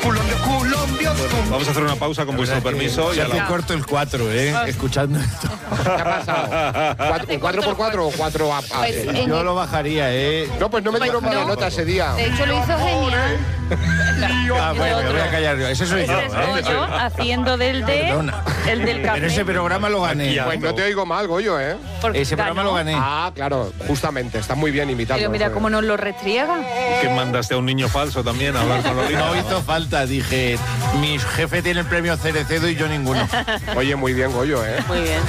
Vamos a hacer una pausa con vuestro permiso. Se hace corto el 4, escuchando esto. ¿Qué ha pasado? ¿Un 4x4 o 4 a? Pues, Yo lo bajaría, No, pues no me dieron mala nota ese día. De hecho, lo hizo genial. Bueno, me voy a callar yo. Ese soy yo. Ese es Goyo haciendo el del café. Pero ese programa lo gané. Pues no te oigo mal, Goyo, ¿eh? Porque Ese programa ganó. lo gané. Ah, claro, justamente. Está muy bien imitando. Pero mira cómo nos lo restriega. Que mandaste a un niño falso también a hablar con los No hizo falta, dije, mi jefe tiene el premio Cerecedo y yo ninguno. Oye, muy bien, Goyo, ¿eh? Muy bien.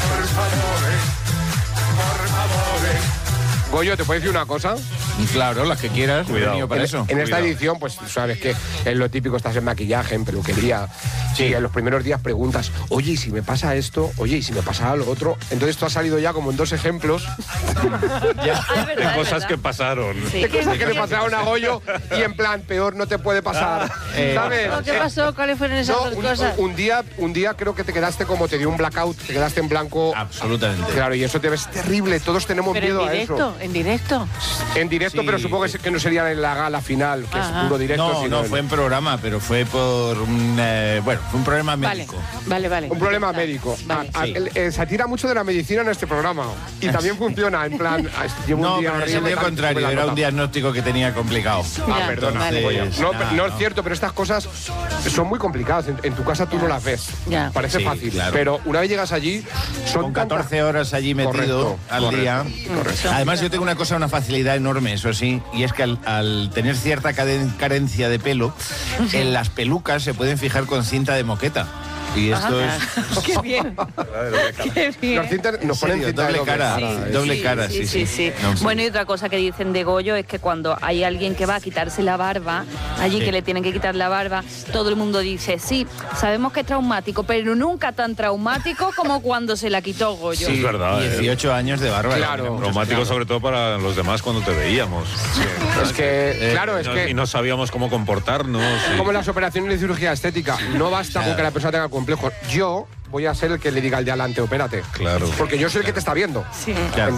Goyo, ¿te puedo decir una cosa? Claro, las que quieras, he Cuidado. venido para eso. En esta Cuidado. edición, pues sabes que es lo típico, estás en maquillaje, en peluquería. Sí, en los primeros días preguntas, oye, ¿y si me pasa esto? Oye, ¿y si me pasa lo otro? Entonces tú has salido ya como en 2 ejemplos de cosas que pasaron. Sí. de cosas que le pasaron a Goyo y en plan, peor no te puede pasar. ¿Sabes? ¿Qué pasó? ¿Cuáles fueron esas No, dos cosas? un día creo que te quedaste como te dio un blackout, te quedaste en blanco. Absolutamente. Claro, y eso te ves terrible, todos tenemos Pero miedo en a directo, eso. en directo. En directo, Sí. pero supongo que no sería en la gala final, que Ajá. es puro directo. No, sino no, fue en programa, pero fue por un, fue un problema médico. Vale. un problema médico. Vale. Sí. Se tira mucho de la medicina en este programa. Y también funciona, en plan, llevo No, un día pero es el horrible, día tal, contrario, sube la era nota. un diagnóstico que tenía complicado. Ah, Ya, perdona. vale. Goyo. No, Nada, no es no. cierto, pero estas cosas son muy complicadas. En tu casa tú no las ves. Ya. Parece Sí, fácil. claro. Pero una vez llegas allí, son Con tantas- 14 horas allí metido Correcto, al día. Además, yo tengo una facilidad enorme, eso sí, y es que al tener cierta carencia de pelo, en las pelucas se pueden fijar con cinta de moqueta. Y esto es... Qué bien. Qué bien. Nos ponen serio, cinta de doble cara. cara, ¿eh? Doble cara, sí. No, sí. Bueno, y otra cosa que dicen de Goyo es que cuando hay alguien que va a quitarse la barba, allí Sí. que le tienen que quitar la barba, todo el mundo dice, sí, sabemos que es traumático, pero nunca tan traumático como cuando se la quitó Goyo. Sí, es verdad. 18 años de barba. Claro. Traumático sobre todo para los demás cuando te veíamos. Es que, claro, es que... Y no sabíamos cómo comportarnos. Como las operaciones de cirugía estética, no basta con que la persona tenga complejos. Yo voy a ser el que le diga al de adelante, opérate. Claro. Porque yo soy el que te está viendo. Sí. Claro.